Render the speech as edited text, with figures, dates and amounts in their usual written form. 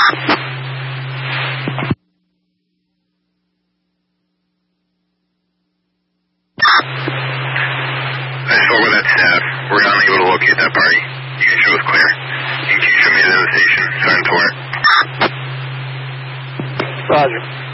I spoke with that staff. We're unable to locate that party. You can show us clear. You can show me to the station. Sign to work. Roger.